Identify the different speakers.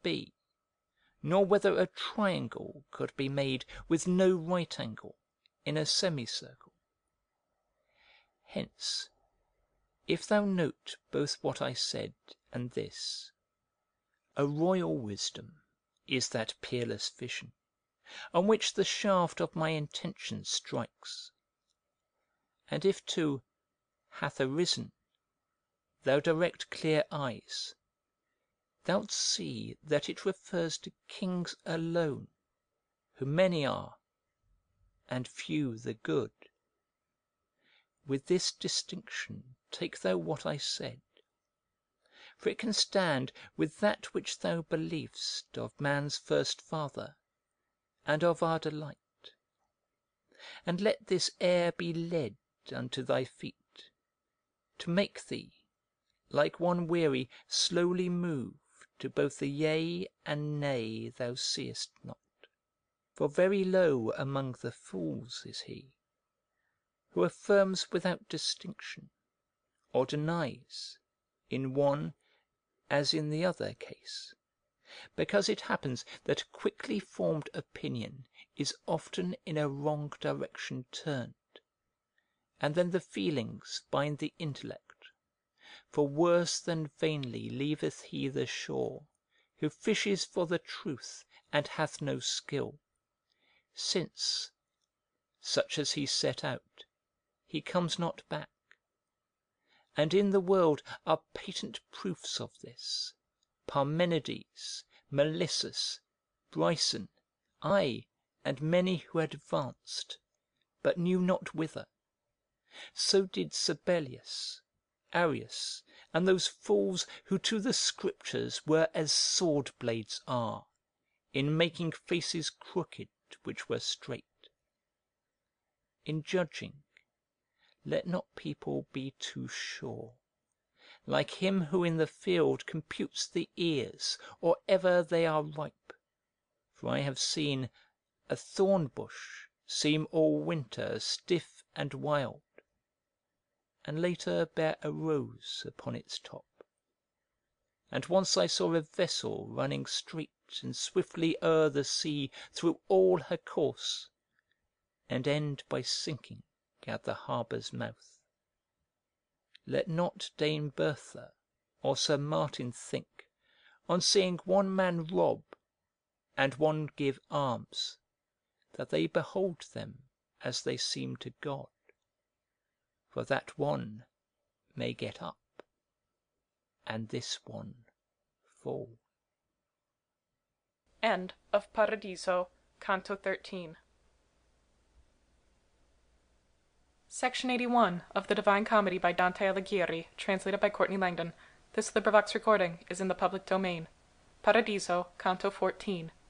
Speaker 1: be, nor whether a triangle could be made with no right angle in a semicircle. Hence, if thou note both what I said and this, a royal wisdom is that peerless vision, on which the shaft of my intention strikes. And if too, hath arisen, thou direct clear eyes, thou'lt see that it refers to kings alone, who many are, and few the good. With this distinction take thou what I said, for it can stand with that which thou believ'st of man's first father, and of our delight. And let this e'er be led unto thy feet, to make thee, like one weary, slowly move to both the yea and nay thou seest not. For very low among the fools is he, who affirms without distinction, or denies, in one as in the other case, because it happens that a quickly formed opinion is often in a wrong direction turned, and then the feelings bind the intellect. For worse than vainly leaveth he the shore, who fishes for the truth and hath no skill, since, such as he set out, he comes not back. And in the world are patent proofs of this, Parmenides, Melissus, Bryson, ay, and many who advanced, but knew not whither. So did Sabellius, Arius, and those fools who to the Scriptures were as sword blades are, in making faces crooked which were straight. In judging, let not people be too sure, like him who in the field computes the ears or ever they are ripe: for I have seen a thorn bush seem all winter stiff and wild, and later bear a rose upon its top. And once I saw a vessel running straight and swiftly o'er the sea through all her course, and end by sinking at the harbour's mouth. Let not Dame Bertha or Sir Martin think, on seeing one man rob, and one give alms, that they behold them as they seem to God; for that one may get up, and this one fall.
Speaker 2: End of Paradiso, Canto 13. Section 81 of the Divine Comedy by Dante Alighieri, translated by Courtney Langdon. This LibriVox recording is in the public domain. Paradiso, Canto 14.